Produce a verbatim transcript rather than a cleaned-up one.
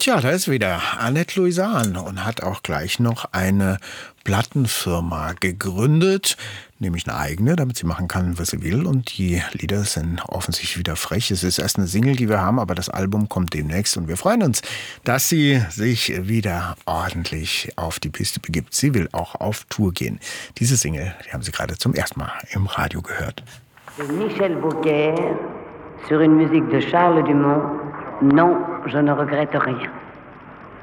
Tja, da ist wieder Annette Louisan und hat auch gleich noch eine Plattenfirma gegründet, nämlich eine eigene, damit sie machen kann, was sie will. Und die Lieder sind offensichtlich wieder frech. Es ist erst eine Single, die wir haben, aber das Album kommt demnächst. Und wir freuen uns, dass sie sich wieder ordentlich auf die Piste begibt. Sie will auch auf Tour gehen. Diese Single, die haben Sie gerade zum ersten Mal im Radio gehört. Michel Beaucaire sur une musique de Charles Dumont. Non, je ne regrette rien.